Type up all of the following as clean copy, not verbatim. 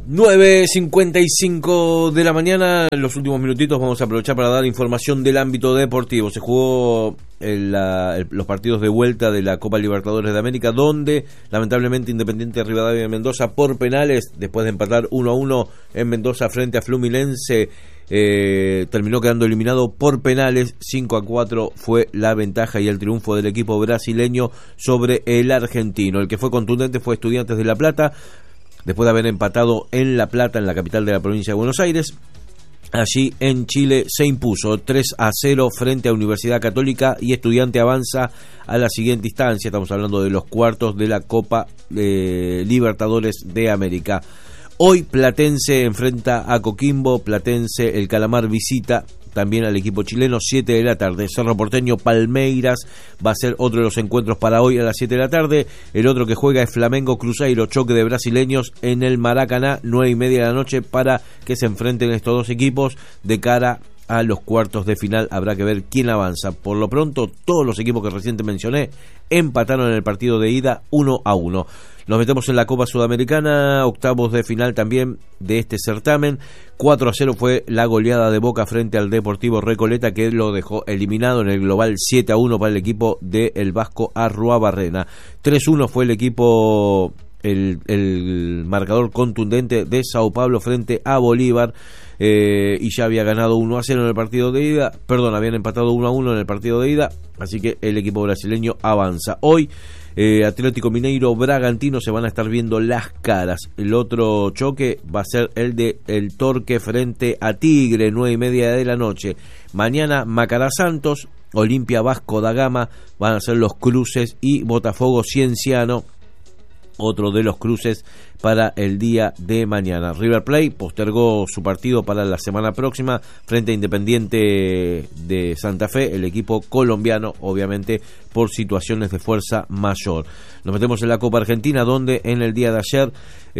9:55 de la mañana. En los últimos minutitos vamos a aprovechar para dar información del ámbito deportivo. Se jugó los partidos de vuelta de la Copa Libertadores de América, donde lamentablemente Independiente Rivadavia de Mendoza, por penales, después de empatar 1-1 en Mendoza frente a Fluminense, terminó quedando eliminado por penales. 5-4 fue la ventaja y el triunfo del equipo brasileño sobre el argentino. El que fue contundente fue Estudiantes de La Plata, después de haber empatado en La Plata, en la capital de la provincia de Buenos Aires. Allí en Chile se impuso 3-0 frente a Universidad Católica y Estudiante avanza a la siguiente instancia. Estamos hablando de los cuartos de la Copa Libertadores de América. Hoy Platense enfrenta a Coquimbo. Platense, el Calamar, visita también al equipo chileno, 7 de la tarde. Cerro Porteño, Palmeiras va a ser otro de los encuentros para hoy a las 7 de la tarde. El otro que juega es Flamengo Cruzeiro, choque de brasileños en el Maracaná, 9:30 de la noche, para que se enfrenten estos dos equipos de cara a los cuartos de final. Habrá que ver quién avanza. Por lo pronto, todos los equipos que recién mencioné empataron en el partido de ida 1-1. Nos metemos en la Copa Sudamericana, octavos de final también de este certamen. 4-0 fue la goleada de Boca frente al Deportivo Recoleta, que lo dejó eliminado en el global 7-1 para el equipo del Vasco Arruabarrena. 3-1 fue el marcador contundente de Sao Paulo frente a Bolívar, y ya había ganado 1-0 en el partido de ida, habían empatado 1-1 en el partido de ida, así que el equipo brasileño avanza. Hoy Atlético Mineiro, Bragantino, se van a estar viendo las caras. El otro choque va a ser el de el Torque frente a Tigre, 9:30 de la noche. Mañana Macará Santos, Olimpia Vasco da Gama van a ser los cruces, y Botafogo Cienciano, otro de los cruces para el día de mañana. River Plate postergó su partido para la semana próxima frente a Independiente de Santa Fe, el equipo colombiano, obviamente por situaciones de fuerza mayor. Nos metemos en la Copa Argentina, donde en el día de ayer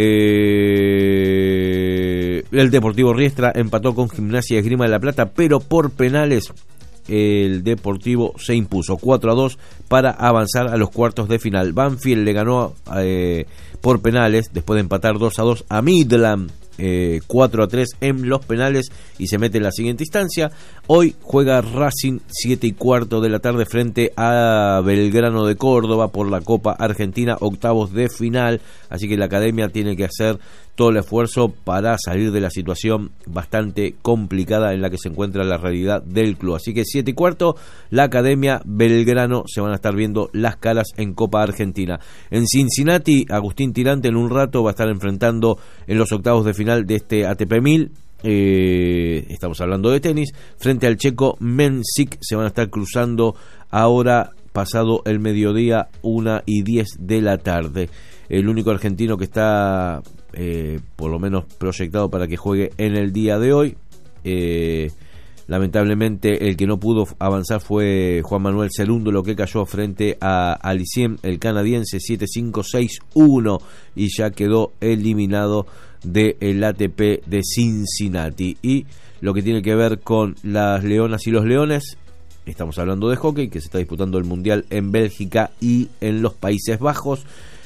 el Deportivo Riestra empató con Gimnasia y Esgrima de La Plata, pero por penales el Deportivo se impuso 4-2 para avanzar a los cuartos de final. Banfield le ganó por penales, después de empatar 2-2 a Midland, 4-3 en los penales, y se mete en la siguiente instancia. Hoy juega Racing 7:15 de la tarde frente a Belgrano de Córdoba por la Copa Argentina, octavos de final, así que la academia tiene que hacer todo el esfuerzo para salir de la situación bastante complicada en la que se encuentra la realidad del club. Así que 7:15, la academia, Belgrano, se van a estar viendo las caras en Copa Argentina. En Cincinnati, Agustín Tirante en un rato va a estar enfrentando en los octavos de final de este ATP 1000. Estamos hablando de tenis, frente al checo Mensik. Se van a estar cruzando ahora pasado el mediodía, 1:10 de la tarde. El único argentino que está por lo menos proyectado para que juegue en el día de hoy, lamentablemente el que no pudo avanzar fue Juan Manuel Cerúndolo, que cayó frente a Alicien, el canadiense, 7-5, 6-1, y ya quedó eliminado del ATP de Cincinnati. Y lo que tiene que ver con las leonas y los leones, estamos hablando de hockey, que se está disputando el mundial en Bélgica y en los Países Bajos.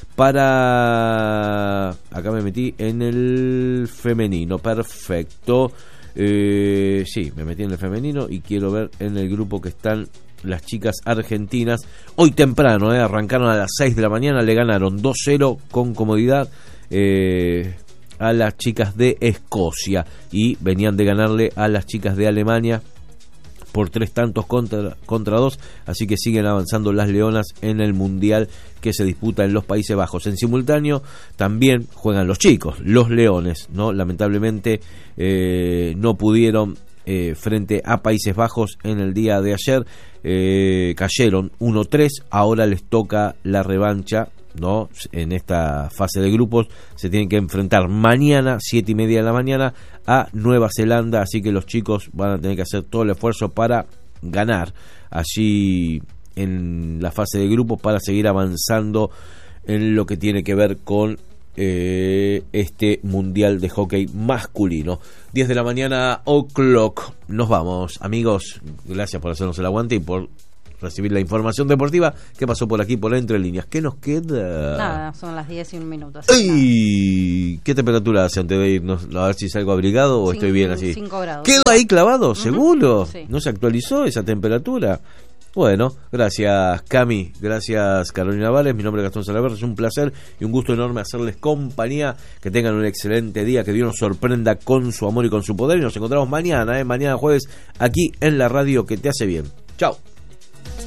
Acá me metí en el femenino, perfecto. Sí, me metí en el femenino y quiero ver en el grupo que están las chicas argentinas. Hoy temprano, arrancaron a las 6 de la mañana, le ganaron 2-0 con comodidad a las chicas de Escocia, y venían de ganarle a las chicas de Alemania por 3 tantos contra 2, así que siguen avanzando las leonas en el mundial que se disputa en los Países Bajos. En simultáneo también juegan los chicos, los leones, ¿no? Lamentablemente no pudieron frente a Países Bajos en el día de ayer, cayeron 1-3, ahora les toca la revancha, ¿no? En esta fase de grupos se tienen que enfrentar mañana 7:30 de la mañana a Nueva Zelanda, así que los chicos van a tener que hacer todo el esfuerzo para ganar allí en la fase de grupos para seguir avanzando en lo que tiene que ver con este mundial de hockey masculino. 10 de la mañana o'clock, nos vamos, amigos, gracias por hacernos el aguante y por recibir la información deportiva que pasó por aquí, por Entre Líneas. ¿Qué nos queda? Nada, son las 10 y un minuto. ¡Ay! ¿Qué temperatura hace antes de irnos? A ver si salgo abrigado o estoy bien así. 5 grados. ¿Quedo ahí clavado? ¿Seguro? Sí. ¿No se actualizó esa temperatura? Bueno, gracias Cami, gracias Carolina Vales, mi nombre es Gastón Salaverry, es un placer y un gusto enorme hacerles compañía, que tengan un excelente día, que Dios nos sorprenda con su amor y con su poder y nos encontramos mañana, mañana jueves, aquí en la radio que te hace bien. Chao.